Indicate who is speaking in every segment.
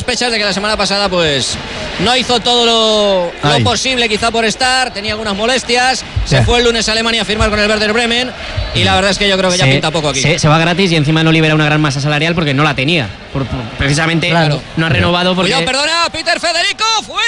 Speaker 1: sospechas de que la semana pasada pues no hizo todo lo posible quizá por estar, tenía algunas molestias, se fue el lunes a Alemania a firmar con el Werder Bremen y la verdad es que yo creo que ya pinta poco aquí.
Speaker 2: Se va gratis y encima no libera una gran masa salarial porque no la tenía. Precisamente no ha renovado porque...
Speaker 1: Cuidado, perdona, Peter Federico,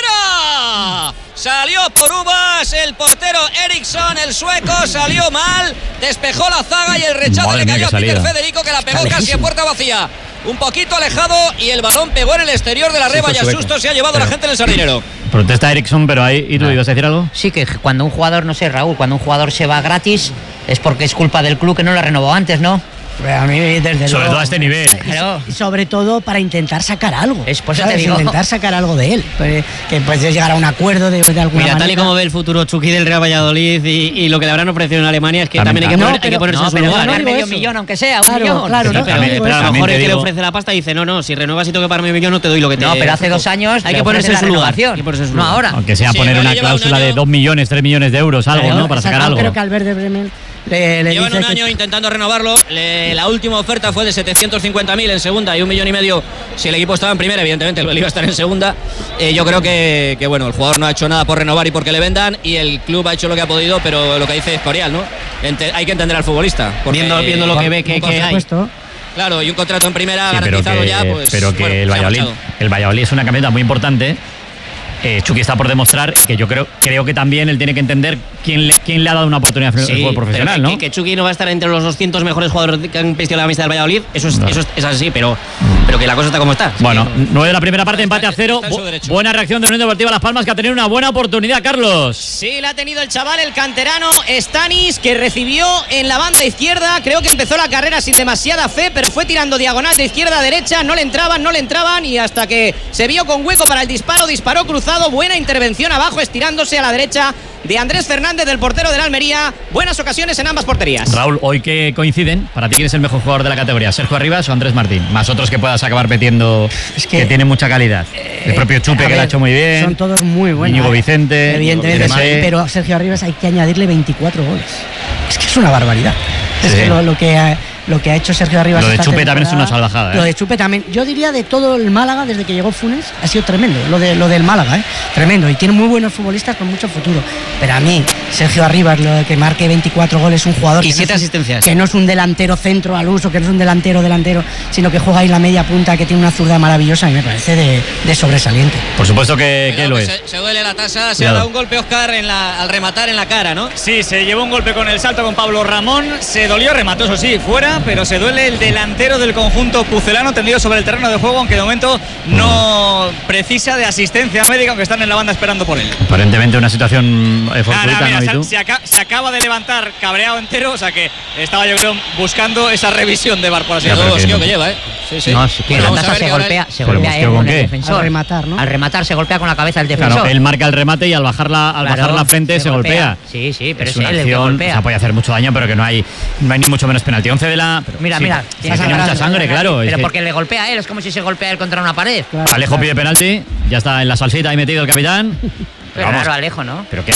Speaker 1: ¡fuera! Salió por uvas el portero Eriksson, el sueco, salió mal, despejó la zaga y el rechazo le cayó a Peter Federico, que la pegó casi a puerta vacía. Un poquito alejado y el balón pegó en el exterior de la red. Vaya susto se ha llevado la gente en el Sardinero.
Speaker 3: Protesta Eriksson, pero ahí... ¿Y tú ibas a decir algo?
Speaker 4: Sí, que cuando un jugador, no sé, Raúl, cuando un jugador se va gratis es porque es culpa del club que no lo renovó antes, ¿no?
Speaker 5: A mí, desde
Speaker 3: sobre todo a este nivel.
Speaker 5: Claro. Sobre todo para intentar sacar algo.
Speaker 4: Es por eso te digo.
Speaker 5: Intentar sacar algo de él. Que puedes llegar a un acuerdo de alguna manera.
Speaker 2: Tal y como ve el futuro Chucky del Real Valladolid y lo que le habrán ofrecido en Alemania es que también hay que ponerse en su lugar.
Speaker 4: Medio millón, aunque sea,
Speaker 5: claro,
Speaker 4: un millón.
Speaker 5: Claro,
Speaker 2: pero a lo mejor el que le ofrece la pasta dice, no, si renuevas y tengo que pagarme un millón no te doy lo que te...
Speaker 4: No, pero hace 2 años
Speaker 2: hay que ponerse en su lugar.
Speaker 4: No ahora.
Speaker 3: Aunque sea poner una cláusula de 2 millones, 3 millones de euros, algo, ¿no? Para sacar algo.
Speaker 5: Creo que al Werder Bremen
Speaker 1: llevan un año intentando renovarlo. La última oferta fue de 750.000 en segunda y 1,5 millones si el equipo estaba en primera. Evidentemente el iba a estar en segunda. Yo creo que bueno, el jugador no ha hecho nada por renovar y porque le vendan, y el club ha hecho lo que ha podido, pero lo que dice Escorial, ¿no? Hay que entender al futbolista viendo lo que ve que hay. Claro, y un contrato en primera garantizado ya, pues.
Speaker 3: Pero que el Valladolid es una camiseta muy importante. Chucky está por demostrar, y que yo creo que también él tiene que entender quién le ha dado una oportunidad al fútbol profesional, ¿no?
Speaker 2: Que Chucky no va a estar entre los 200 mejores jugadores que han vestido la camiseta del Valladolid, eso es así, pero que la cosa está como está.
Speaker 3: Bueno, 9 de la primera parte, empate a 0. Buena reacción de Unión Deportiva Las Palmas, que ha tenido una buena oportunidad, Carlos.
Speaker 6: Sí, la ha tenido el chaval, el canterano Stanis, que recibió en la banda izquierda. Creo que empezó la carrera sin demasiada fe, pero fue tirando diagonal de izquierda a derecha, no le entraban, y hasta que se vio con hueco para el disparo, disparó cruzado. Buena intervención abajo, estirándose a la derecha de Andrés Fernández, del portero de la Almería. Buenas ocasiones en ambas porterías.
Speaker 3: Raúl, hoy que coinciden, ¿para ti quién es el mejor jugador de la categoría? ¿Sergio Arribas o Andrés Martín? Más otros que puedas acabar metiendo, que tiene mucha calidad. El propio Chupe, que lo ha hecho muy bien.
Speaker 5: Son todos muy buenos.
Speaker 3: Íñigo Vicente.
Speaker 5: Evidentemente, pero a Sergio Arribas hay que añadirle 24 goles. Es que es una barbaridad. Sí. Es que lo que ha hecho Sergio Arribas.
Speaker 3: Lo de Chupe también es una salvajada.
Speaker 5: Lo de Chupe también. Yo diría de todo el Málaga, desde que llegó Funes, ha sido tremendo. Lo del Málaga, tremendo. Y tiene muy buenos futbolistas con mucho futuro. Pero a mí, Sergio Arribas, lo de que marque 24 goles, un jugador.
Speaker 2: Y 7 asistencias.
Speaker 5: Que no es un delantero centro al uso, que no es un delantero, sino que juega ahí la media punta, que tiene una zurda maravillosa, y me parece de sobresaliente.
Speaker 3: Por supuesto que lo es.
Speaker 1: Se duele la tasa, se ha dado un golpe Óscar al rematar en la cara, ¿no?
Speaker 7: Sí, se llevó un golpe con el salto con Pablo Ramón, se dolió, remató, eso sí, fuera, pero se duele el delantero del conjunto pucelano, tendido sobre el terreno de juego, aunque de momento no precisa de asistencia médica, aunque están en la banda esperando por él.
Speaker 3: Aparentemente una situación fortuita, ¿no?
Speaker 7: Se acaba de levantar cabreado entero, o sea que estaba yo creo buscando esa revisión de VAR, por así decirlo.
Speaker 1: Que lleva, Sí.
Speaker 4: No, que la tasa se golpea con el defensor.
Speaker 5: Al rematar, ¿no?
Speaker 4: Al rematar se golpea con la cabeza el defensor.
Speaker 3: Claro, él marca el remate y al bajar la frente se golpea.
Speaker 4: Sí, pero
Speaker 3: es una acción, se puede hacer mucho daño, pero que no hay ni mucho menos penalti. 11 de la...
Speaker 4: Mira,
Speaker 3: tiene mucha sangre, claro.
Speaker 4: Pero porque le golpea a él, es como si se golpea él contra una pared.
Speaker 3: Claro, Alejo pide penalti, ya está en la salsita ahí metido el capitán.
Speaker 4: Pero raro, Alejo, ¿no?
Speaker 3: ¿Pero qué?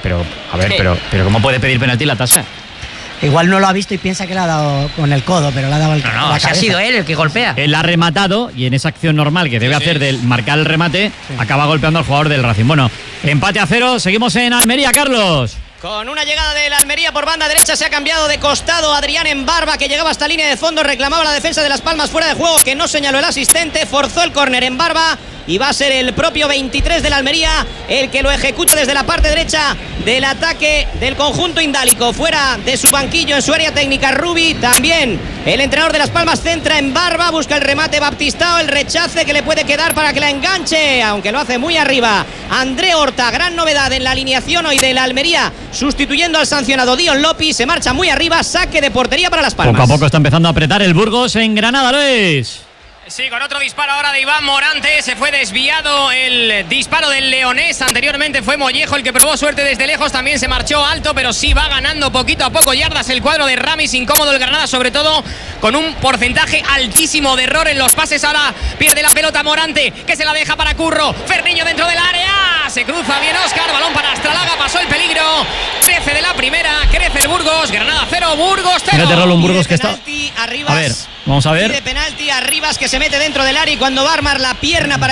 Speaker 3: A ver, pero ¿cómo puede pedir penalti la tasa?
Speaker 5: Igual no lo ha visto y piensa que le ha dado con el codo, pero le ha dado el
Speaker 4: No, ha sido él el que golpea.
Speaker 3: Él ha rematado y en esa acción normal que debe hacer de marcar el remate, acaba golpeando al jugador del Racing. Bueno, empate a 0, seguimos en Almería, Carlos.
Speaker 6: Con una llegada de la Almería por banda derecha, se ha cambiado de costado Adrián Embarba, que llegaba hasta línea de fondo, reclamaba la defensa de Las Palmas fuera de juego, que no señaló el asistente, forzó el córner Embarba, y va a ser el propio 23 de la Almería el que lo ejecute desde la parte derecha del ataque del conjunto indálico. Fuera de su banquillo, en su área técnica, Rubi. También el entrenador de Las Palmas centra Embarba, busca el remate Baptistao, el rechace que le puede quedar para que la enganche, aunque lo hace muy arriba André Horta. Gran novedad en la alineación hoy de la Almería, sustituyendo al sancionado Dion Lopis. Se marcha muy arriba, saque de portería para Las Palmas.
Speaker 3: Poco a poco está empezando a apretar el Burgos en Granada, Luis.
Speaker 8: Sí, con otro disparo ahora de Iván Morante. Se fue desviado el disparo del leonés. Anteriormente fue Mollejo el que probó suerte desde lejos. También se marchó alto, pero sí va ganando poquito a poco yardas el cuadro de Ramis. Incómodo el Granada, sobre todo con un porcentaje altísimo de error en los pases. Ahora pierde la pelota Morante, que se la deja para Curro. Ferniño dentro del área. Se cruza bien Óscar. Balón para Astralaga. Pasó el peligro. Crece de la primera. Crece el Burgos. Granada 0, Burgos 0.
Speaker 3: Fíjate, Raúl, un Burgos que está...
Speaker 6: Arribas,
Speaker 3: a ver, vamos a ver.
Speaker 6: De penalti Arribas, que se mete dentro del área, y cuando va a armar la pierna para